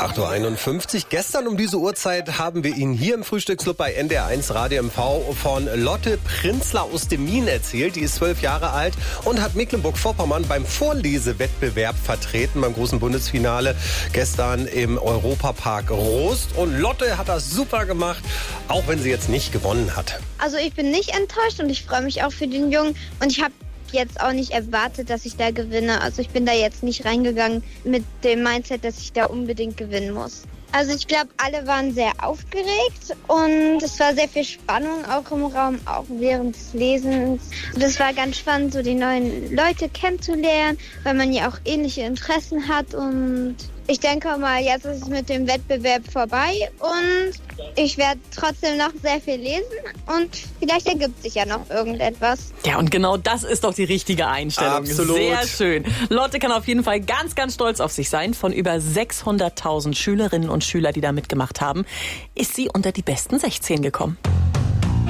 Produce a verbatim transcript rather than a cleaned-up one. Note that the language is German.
acht Uhr einundfünfzig. Gestern um diese Uhrzeit haben wir Ihnen hier im Frühstücksclub bei N D R eins Radio M V von Lotte Prinzler aus dem Mien erzählt. Die ist zwölf Jahre alt und hat Mecklenburg-Vorpommern beim Vorlesewettbewerb vertreten, beim großen Bundesfinale gestern im Europapark Roost. Und Lotte hat das super gemacht, auch wenn sie jetzt nicht gewonnen hat. Also ich bin nicht enttäuscht und ich freue mich auch für den Jungen. Und ich habe jetzt auch nicht erwartet, dass ich da gewinne. Also ich bin da jetzt nicht reingegangen mit dem Mindset, dass ich da unbedingt gewinnen muss. Also ich glaube, alle waren sehr aufgeregt und es war sehr viel Spannung auch im Raum, auch während des Lesens. Das war ganz spannend, so die neuen Leute kennenzulernen, weil man ja auch ähnliche Interessen hat. Und ich denke mal, jetzt ist es mit dem Wettbewerb vorbei und ich werde trotzdem noch sehr viel lesen und vielleicht ergibt sich ja noch irgendetwas. Ja, und genau das ist doch die richtige Einstellung. Absolut. Sehr schön. Lotte kann auf jeden Fall ganz, ganz stolz auf sich sein. Von über sechshunderttausend Schülerinnen und Schülern, die da mitgemacht haben, ist sie unter die besten sechzehn gekommen.